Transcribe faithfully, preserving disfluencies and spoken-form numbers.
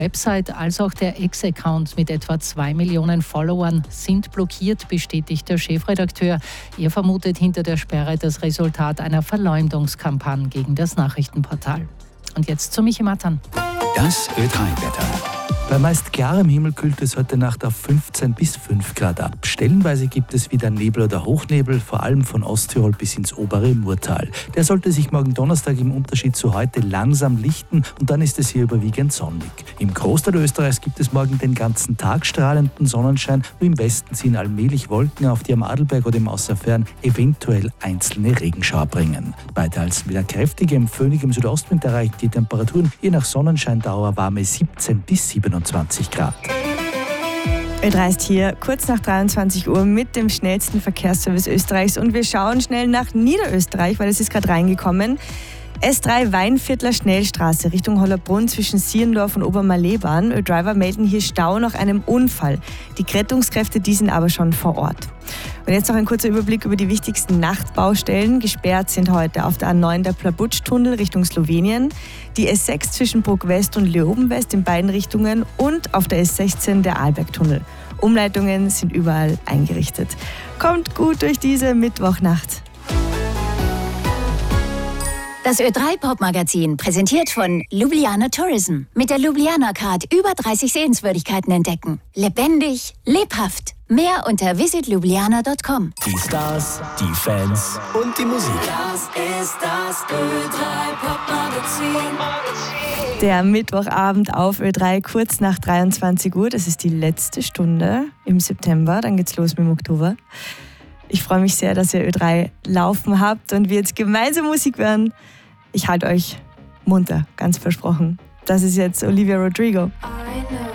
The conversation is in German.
Website als auch der X-Account mit etwa zwei Millionen Followern sind blockiert, bestätigt der Chefredakteur. Er vermutet hinter der Sperre das Resultat einer Verleumdungskampagne gegen das Nachrichtenportal. Und jetzt zu Michi Mattern. Das Ö drei Wetter. Bei meist klarem Himmel kühlt es heute Nacht auf fünfzehn bis fünf Grad ab. Stellenweise gibt es wieder Nebel oder Hochnebel, vor allem von Osttirol bis ins obere Murtal. Der sollte sich morgen Donnerstag im Unterschied zu heute langsam lichten und dann ist es hier überwiegend sonnig. Im Großteil Österreichs gibt es morgen den ganzen Tag strahlenden Sonnenschein, nur im Westen ziehen allmählich Wolken auf, die am Adelberg oder im Außerfern eventuell einzelne Regenschauer bringen. Bei teils wieder kräftigem, föhnigem Südostwind erreichen die Temperaturen je nach Sonnenscheindauer warme siebzehn bis siebenundzwanzig Grad. Ö drei ist hier kurz nach dreiundzwanzig Uhr mit dem schnellsten Verkehrsservice Österreichs und wir schauen schnell nach Niederösterreich, weil es ist gerade reingekommen. S drei Weinviertler Schnellstraße Richtung Hollerbrunn zwischen Sierendorf und Obermalebahn. Ö-Driver melden hier Stau nach einem Unfall. Die Rettungskräfte, die sind aber schon vor Ort. Und jetzt noch ein kurzer Überblick über die wichtigsten Nachtbaustellen. Gesperrt sind heute auf der A neun der Plabutsch-Tunnel Richtung Slowenien, die S sechs zwischen Bruck West und Leoben West in beiden Richtungen und auf der S sechzehn der Arlberg-Tunnel. Umleitungen sind überall eingerichtet. Kommt gut durch diese Mittwochnacht. Das Ö drei Pop-Magazin, präsentiert von Ljubljana Tourism. Mit der Ljubljana Card über dreißig Sehenswürdigkeiten entdecken. Lebendig, lebhaft. Mehr unter visit ljubljana punkt com. Die Stars, die Fans und die Musik. Das ist das Ö drei Pop-Magazin. Der Mittwochabend auf Ö drei, kurz nach dreiundzwanzig Uhr. Das ist die letzte Stunde im September. Dann geht's los mit dem Oktober. Ich freue mich sehr, dass ihr Ö drei laufen habt und wir jetzt gemeinsam Musik hören. Ich halte euch munter, ganz versprochen. Das ist jetzt Olivia Rodrigo.